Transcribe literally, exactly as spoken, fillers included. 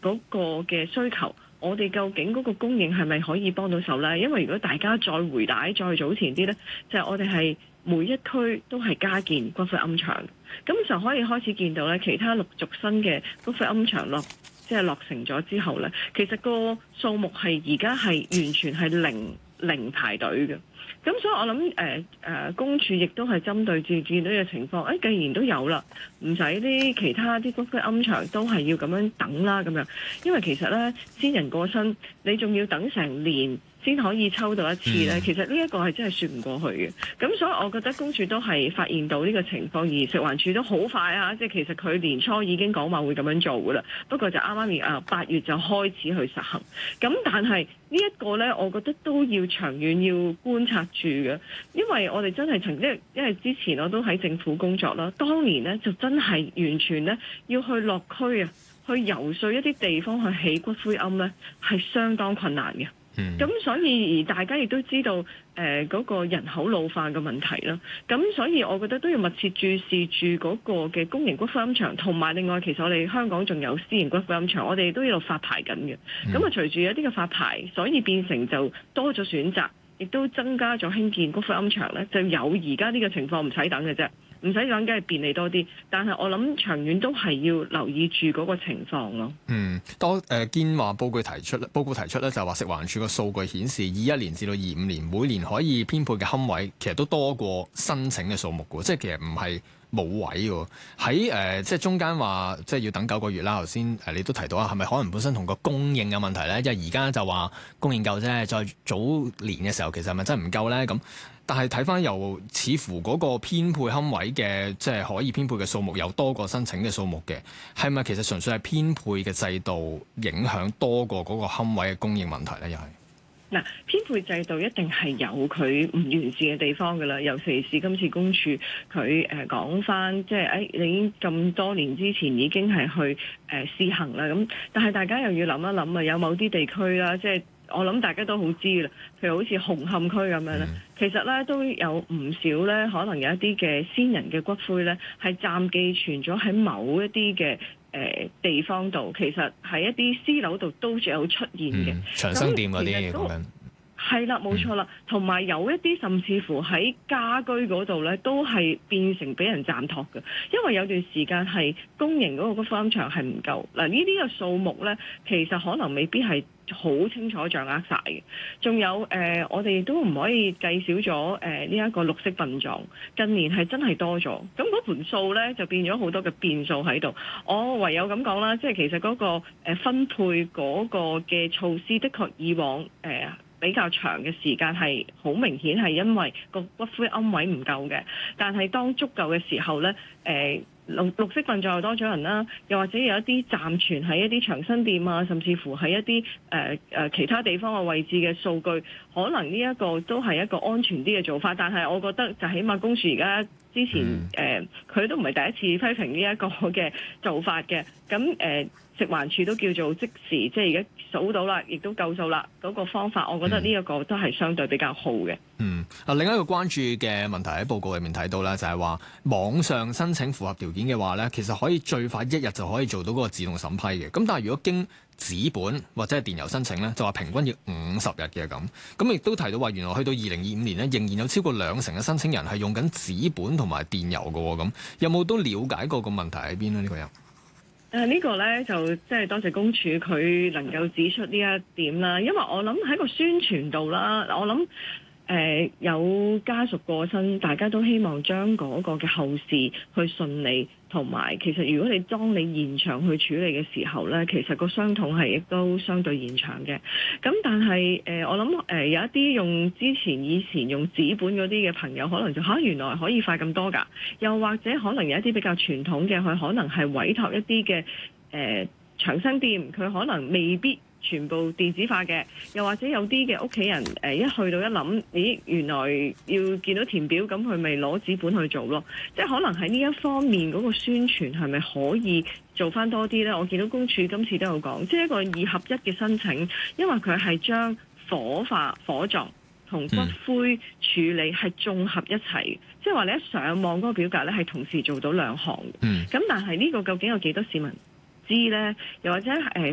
嗰個嘅需求，我哋究竟嗰個供應係咪可以幫到手呢？因為如果大家再回帶再早前啲呢，就係我哋係每一區都係加建骨灰龕場，咁就可以開始見到呢，其他陸續新嘅骨灰龕場落即係落成咗之後呢，其實個數目係而家係完全係零零排隊嘅。咁所以我諗誒誒公署亦都係針對住見到呢個情況，誒、哎、既然都有啦，唔使啲其他啲骨灰龕場都係要咁樣等啦咁樣，因為其實咧先人過身，你仲要等成年先可以抽到一次咧，其實呢一個係真係説唔過去嘅。咁所以我覺得公署都係發現到呢個情況，而食環署都好快啊，即係其實佢年初已經講話會咁樣做噶啦，不過就啱啱而啊八月就開始去實行。咁但係呢一個呢，我覺得都要長遠要觀察住嘅，因為我哋真係曾經，因為之前我都喺政府工作啦，當年呢就真係完全呢要去落區啊，去游說一啲地方去起骨灰龕呢，係相當困難嘅。咁、嗯、所以而大家亦都知道誒嗰、呃那個人口老化嘅問題啦，咁所以我覺得都要密切注視住嗰個嘅公營骨灰龕場，同埋另外其實我哋香港仲有私營骨灰龕場，我哋都一路發牌緊嘅。咁啊、嗯、隨住一啲嘅發牌，所以變成就多咗選擇，亦都增加咗興建骨灰龕場咧，就有而家呢個情況唔使等嘅啫。唔使講，梗係便利多啲，但係我諗長遠都係要留意住嗰個情況咯。 嗯，多誒見話報告提出咧，報告提出咧就係話食環署個數據顯示，二一年至到二五年每年可以編配嘅龕位，其實都多過申請嘅數目嘅，即係其實唔係冇位嘅。喺誒、呃、即係中間話即係要等九個月啦。頭先誒你都提到啊，係咪可能本身同個供應有問題咧？因為而家就話供應夠啫，再早年嘅時候其實係咪真係唔夠咧？咁但係睇翻又似乎嗰個編配龕位嘅即係可以編配嘅數目又多過申請嘅數目嘅，係咪其實純粹係編配嘅制度影響多過嗰個龕位嘅供應問題咧？又係嗱，編配制度一定係有佢唔完善嘅地方㗎啦，尤其是今次公署佢誒講翻，即係誒你已經咁多年之前已經係去誒、呃、試行啦，咁但係大家又要諗一諗啊，有某啲地區啦，即係。我諗大家都好知啦，譬如好似紅磡區咁樣咧，嗯、其實咧都有唔少咧，可能有一啲嘅先人嘅骨灰咧，係暫寄存咗喺某一啲嘅誒地方度，其實喺一啲私樓度都有出現嘅、嗯、 長生店嗰啲嘢講緊。 係啦，冇錯啦，同埋有一啲甚至乎喺家居嗰度咧，都係變成俾人暫託嘅，因為有段時間係公營嗰個骨灰龕場係唔夠。嗱，呢啲嘅數目咧，其實可能未必係好清楚掌握晒嘅。仲有誒、呃，我哋都唔可以計少咗誒呢一個綠色殯葬，近年係真係多咗，咁嗰盤數咧就變咗好多嘅變數喺度。我唯有咁講啦，即係其實嗰個誒分配嗰個嘅措施，的確以往誒。呃比較長嘅時間係好明顯係因為個骨灰龕位唔夠嘅，但係當足夠嘅時候呢，誒綠綠色殯葬又多咗人啦，又或者有一啲暫存喺一啲長生店啊，甚至乎喺一啲誒誒其他地方嘅位置嘅數據，可能呢一個都係一個安全啲嘅做法。但係我覺得就起碼公署而家之前誒佢、呃、都唔係第一次批評呢一個嘅做法嘅，咁誒。呃食環署都叫做即時，即係而家數到啦，亦都夠數啦。嗰、那個方法，我覺得呢一個都係相對比較好嘅。 嗯，啊，另一個關注嘅問題喺報告入面睇到咧，就係話網上申請符合條件嘅話咧，其實可以最快一日就可以做到嗰個自動審批嘅。咁但係如果經紙本或者係電郵申請咧，就話平均要五十日嘅咁。咁亦都提到話，原來去到二零二五年咧，仍然有超過兩成嘅申請人係用緊紙本同埋電郵嘅喎。咁有冇都了解過個問題喺邊呢？呢、這個人？ 誒、呃這個、呢個咧就即係多謝公署佢能夠指出呢一點啦，因為我諗喺個宣傳度啦，我諗誒、呃、有家屬過身，大家都希望將嗰個嘅後事去順利，同埋其實如果你當你現場去處理嘅時候咧，其實個傷痛係亦都相對延長嘅。咁但係誒、呃、我諗誒、呃、有一啲用之前以前用紙本嗰啲嘅朋友，可能就嚇、啊、原來可以快咁多㗎，又或者可能有一啲比較傳統嘅，佢可能係委託一啲嘅誒長生店，佢可能未必全部電子化嘅，又或者有啲嘅屋企人誒、呃、一去到一諗，咦原來要見到填表，咁佢咪攞紙本去做咯？即係可能喺呢一方面嗰個宣傳係咪可以做翻多啲呢？我見到公署今次都有講，即係一個二合一嘅申請，因為佢係將火化火葬同骨灰處理係綜合一齊，即係話你一上網嗰個表格咧係同時做到兩項嘅。咁、嗯、但係呢個究竟有幾多市民知呢？又或者誒